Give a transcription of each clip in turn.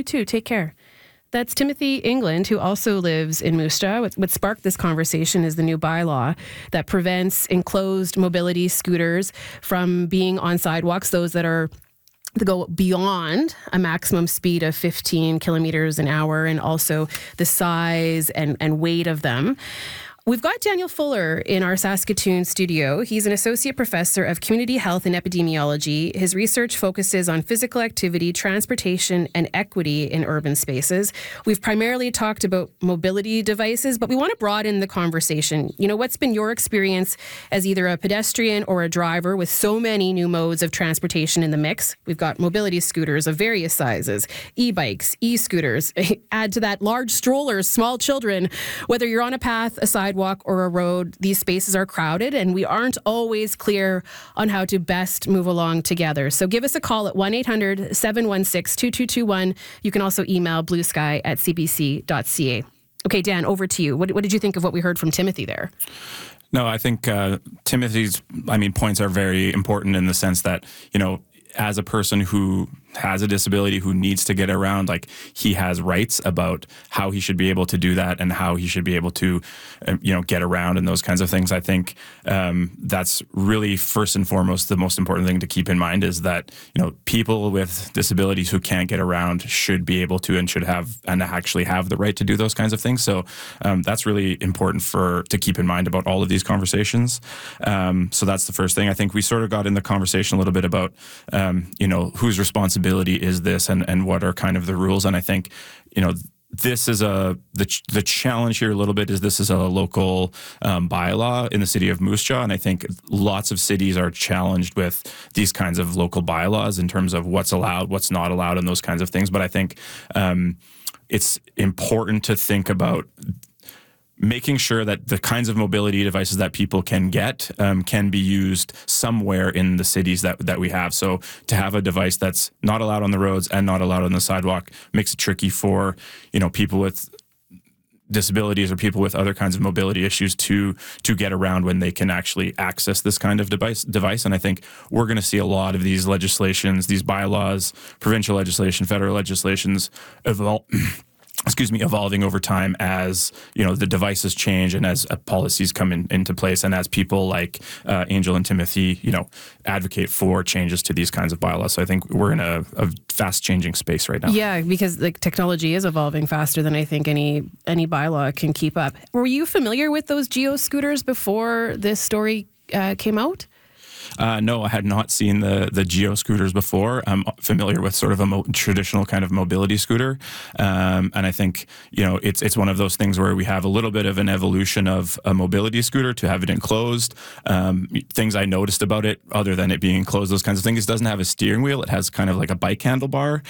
too. Take care. That's Timothy England, who also lives in Moose Jaw. What sparked this conversation is the new bylaw that prevents enclosed mobility scooters from being on sidewalks, those that go beyond a maximum speed of 15 kilometers an hour, and also the size and weight of them. We've got Daniel Fuller in our Saskatoon studio. He's an associate professor of community health and epidemiology. His research focuses on physical activity, transportation, and equity in urban spaces. We've primarily talked about mobility devices, but we want to broaden the conversation. You know, what's been your experience as either a pedestrian or a driver with so many new modes of transportation in the mix? We've got mobility scooters of various sizes, e-bikes, e-scooters. Add to that large strollers, small children. Whether you're on a path, a sidewalk, or a road, these spaces are crowded and we aren't always clear on how to best move along together. So give us a call at 1-800-716-2221. You can also email bluesky@cbc.ca. Okay, Dan, over to you. What did you think of what we heard from Timothy there? No, I think Timothy's, points are very important in the sense that, as a person who has a disability, who needs to get around, he has rights about how he should be able to do that and how he should be able to, get around and those kinds of things. I think that's really first and foremost the most important thing to keep in mind is that, people with disabilities who can't get around should be able to and should have and actually have the right to do those kinds of things. So that's really important to keep in mind about all of these conversations. So that's the first thing. I think we sort of got in the conversation a little bit about, whose responsibility is this and what are kind of the rules. And I think, this is the challenge here a little bit is this is a local bylaw in the city of Moose Jaw. And I think lots of cities are challenged with these kinds of local bylaws in terms of what's allowed, what's not allowed, and those kinds of things. But I think it's important to think about making sure that the kinds of mobility devices that people can get can be used somewhere in the cities that we have. So to have a device that's not allowed on the roads and not allowed on the sidewalk makes it tricky for, people with disabilities or people with other kinds of mobility issues to get around when they can actually access this kind of device. And I think we're going to see a lot of these legislations, these bylaws, provincial legislation, federal legislations evolving over time as, the devices change and as policies come into place and as people like Angel and Timothy, advocate for changes to these kinds of bylaws. So I think we're in a fast-changing space right now. Yeah, because technology is evolving faster than I think any bylaw can keep up. Were you familiar with those Geo scooters before this story came out? No, I had not seen the Geo scooters before. I'm familiar with sort of a traditional kind of mobility scooter. And I think, it's one of those things where we have a little bit of an evolution of a mobility scooter to have it enclosed. Things I noticed about it, other than it being enclosed, those kinds of things, it doesn't have a steering wheel. It has kind of like a bike handlebar.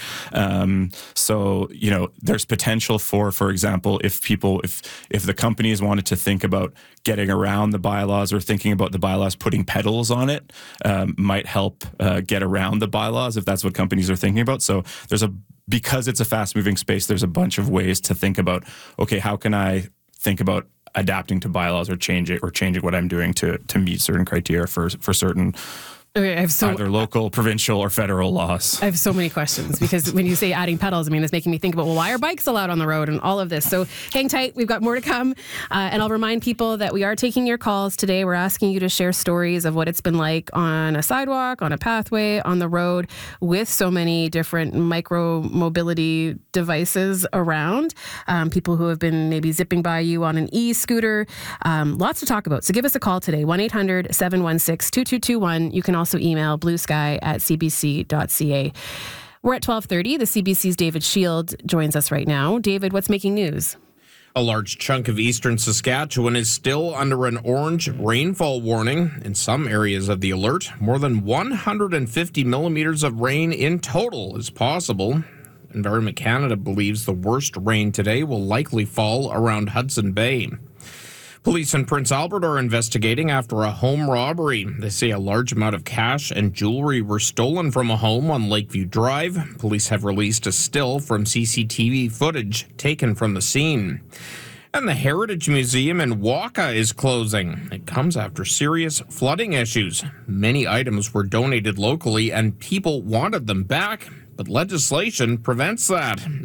So, there's potential for example, if the companies wanted to think about getting around the bylaws or thinking about the bylaws putting pedals on it, might help get around the bylaws if that's what companies are thinking about. So because it's a fast-moving space, there's a bunch of ways to think about, okay, how can I think about adapting to bylaws or changing what I'm doing to meet certain criteria for certain Okay, I have either local, provincial, or federal laws. I have so many questions because when you say adding pedals, it's making me think about, why are bikes allowed on the road and all of this? So hang tight. We've got more to come. And I'll remind people that we are taking your calls today. We're asking you to share stories of what it's been like on a sidewalk, on a pathway, on the road with so many different micro mobility devices around. People who have been maybe zipping by you on an e-scooter. Lots to talk about. So give us a call today, 1-800-716-2221. You can also email bluesky@cbc.ca. We're at 12:30. The CBC's David Shield joins us right now. David, what's making news? A large chunk of eastern Saskatchewan is still under an orange rainfall warning. In some areas of the alert, more than 150 millimeters of rain in total is possible. Environment Canada believes the worst rain today will likely fall around Hudson Bay. Police in Prince Albert are investigating after a home robbery. They say a large amount of cash and jewelry were stolen from a home on Lakeview Drive. Police have released a still from CCTV footage taken from the scene. And the Heritage Museum in Waka is closing. It comes after serious flooding issues. Many items were donated locally and people wanted them back, but legislation prevents that.